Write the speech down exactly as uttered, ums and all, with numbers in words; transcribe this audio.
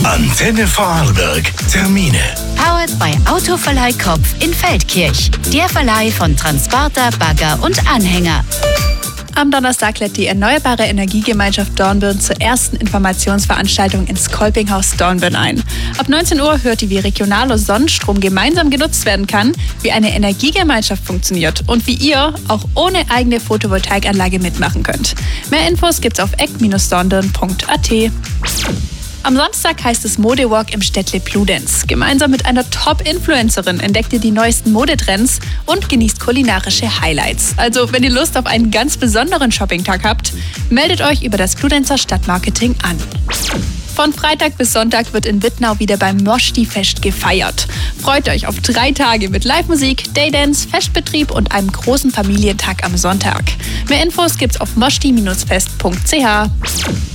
Antenne Vorarlberg. Termine. Powered by Autoverleih Kopf in Feldkirch. Der Verleih von Transporter, Bagger und Anhänger. Am Donnerstag lädt die Erneuerbare Energiegemeinschaft Dornbirn zur ersten Informationsveranstaltung ins Kolpinghaus Dornbirn ein. Ab neunzehn Uhr hört ihr, wie regionaler Sonnenstrom gemeinsam genutzt werden kann, wie eine Energiegemeinschaft funktioniert und wie ihr auch ohne eigene Photovoltaikanlage mitmachen könnt. Mehr Infos gibt's auf eck dornbirn punkt a t. Am Samstag heißt es Modewalk im Städtle Bludenz. Gemeinsam mit einer Top-Influencerin entdeckt ihr die neuesten Modetrends und genießt kulinarische Highlights. Also, wenn ihr Lust auf einen ganz besonderen Shoppingtag habt, meldet euch über das Bludenzer Stadtmarketing an. Von Freitag bis Sonntag wird in Wittnau wieder beim Moschti-Fest gefeiert. Freut euch auf drei Tage mit Live-Musik, Daydance, Festbetrieb und einem großen Familientag am Sonntag. Mehr Infos gibt's auf moschti Bindestrich fest punkt c h.